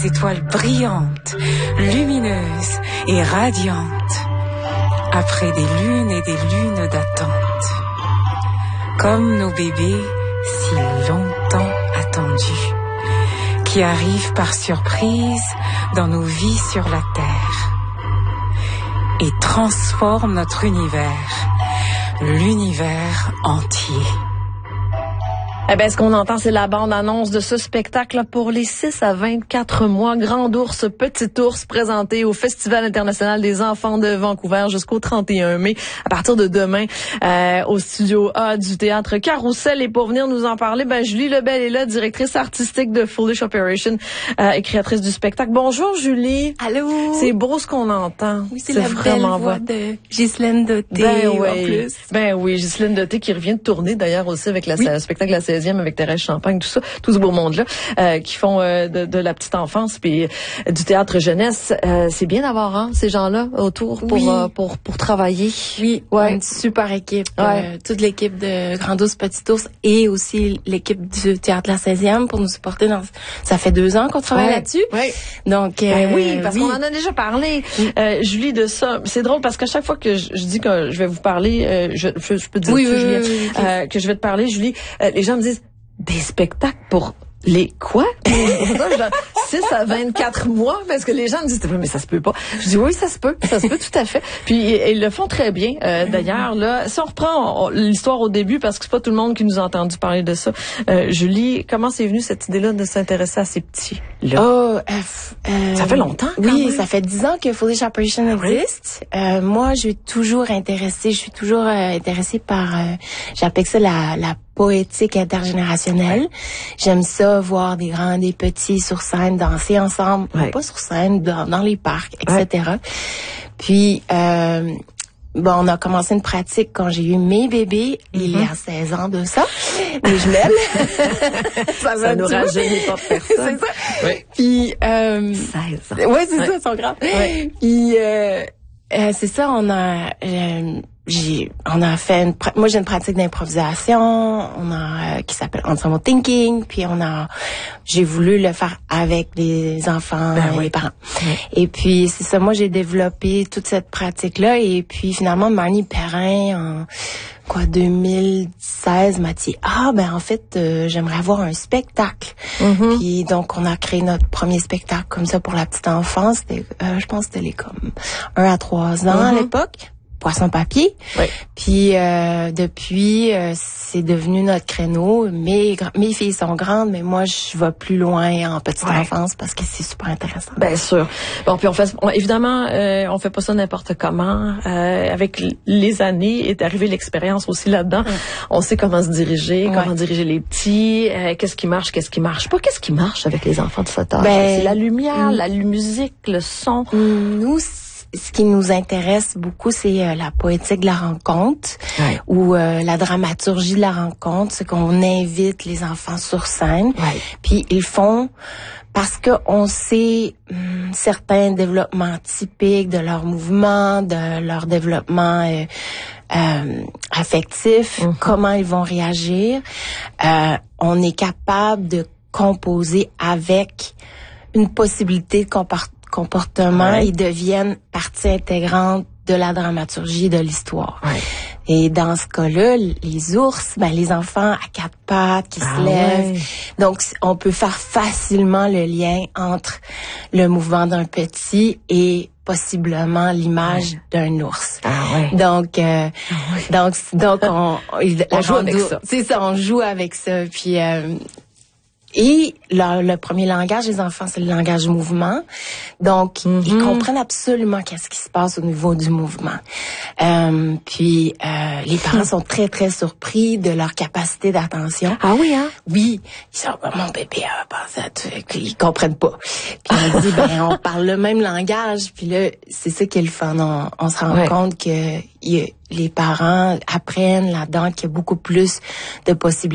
Étoiles brillantes, lumineuses et radiantes, après des lunes et des lunes d'attente, comme nos bébés si longtemps attendus, qui arrivent par surprise dans nos vies sur la Terre et transforment notre univers, l'univers entier. Eh bien, ce qu'on entend, c'est la bande-annonce de ce spectacle pour les 6 à 24 mois. Grand ours, petit ours, présenté au Festival international des enfants de Vancouver jusqu'au 31 mai, à partir de demain, au studio A du théâtre Carousel. Et pour venir nous en parler, Julie Lebel est là, directrice artistique de Foolish Operation et créatrice du spectacle. Bonjour, Julie. Allô. C'est beau ce qu'on entend. Oui, c'est la belle voix de Ghislaine Dotté, en plus. Ben oui, Ghislaine Dotté qui revient de tourner d'ailleurs aussi avec le spectacle La 16e avec Thérèse Champagne, tout ça, tout ce beau monde-là, qui font de la petite enfance puis du théâtre jeunesse. C'est bien d'avoir ces gens-là autour pour travailler. Oui, ouais. Une super équipe. Toute l'équipe de Grand Ours, Petit Ours et aussi l'équipe du théâtre La 16e pour nous supporter dans... Ça fait 2 ans qu'on travaille là-dessus. Ouais. Donc, oui, parce qu'on en a déjà parlé, Julie, de ça. C'est drôle parce qu'à chaque fois que je dis que je vais vous parler, je peux dire Julie, que je vais te parler, Julie, les gens me disent des spectacles pour les quoi? 6 à 24 mois, parce que les gens me disent, mais ça se peut pas. Je dis, oui, ça se peut tout à fait. Puis, ils le font très bien, d'ailleurs, là. Si on reprend l'histoire au début, parce que c'est pas tout le monde qui nous a entendu parler de ça. Julie, comment c'est venu cette idée-là de s'intéresser à ces petits-là? Ça fait longtemps, quand même. Ça fait 10 ans que Foolish Operation existe. Moi, je suis toujours intéressée par, j'appelle ça la poétique intergénérationnelle. J'aime ça, voir des grands, des petits sur scène, danser ensemble, pas sur scène, dans les parcs, etc. Puis, on a commencé une pratique quand j'ai eu mes bébés, il y a 16 ans de ça, mes jumelles. ça nous rajeunit pas personne. C'est ça. Oui. Puis, 16 ans. Ouais, c'est ça, ils sont grands. Oui. Puis, c'est ça, on a fait moi j'ai une pratique d'improvisation, qui s'appelle Ensemble Thinking, puis j'ai voulu le faire avec les enfants et les parents. Et puis c'est ça, moi j'ai développé toute cette pratique là, et puis finalement Marnie Perrin en 2016 m'a dit en fait j'aimerais avoir un spectacle. Puis donc on a créé notre premier spectacle comme ça pour la petite enfance. C'était je pense que c'était comme 1 à 3 ans à l'époque. Poisson papier. Oui. Puis depuis c'est devenu notre créneau. Mes filles sont grandes, mais moi je vais plus loin en petite enfance parce que c'est super intéressant. Bien sûr. Bon, puis évidemment on fait pas ça n'importe comment. Avec les années est arrivée l'expérience aussi là-dedans. On sait comment se diriger, comment diriger les petits, qu'est-ce qui marche pas. Qu'est-ce qui marche avec les enfants de cet âge? C'est la lumière, la musique, le son. Nous, ce qui nous intéresse beaucoup, c'est la poétique de la rencontre ou la dramaturgie de la rencontre. C'est qu'on invite les enfants sur scène. Puis ils font parce que on sait certains développements typiques de leur mouvement, de leur développement affectif, comment ils vont réagir. On est capable de composer avec une possibilité de comportement, ils deviennent partie intégrante de la dramaturgie de l'histoire. Et dans ce cas-là, les ours, les enfants à 4 pattes qui se lèvent. Donc, on peut faire facilement le lien entre le mouvement d'un petit et possiblement l'image d'un ours. Donc, on joue avec ça. C'est ça, on joue avec ça. Puis, et le premier langage des enfants, c'est le langage mouvement. Donc, ils comprennent absolument qu'est-ce qui se passe au niveau du mouvement. Puis, les parents sont très, très surpris de leur capacité d'attention. Ah oui, hein? Oui. Ils sont, mon bébé a pensé à tout. Ils comprennent pas. Puis, on dit, on parle le même langage. Puis là, c'est ça qui est le fun. On se rend compte que les parents apprennent là-dedans qu'il y a beaucoup plus de possibilités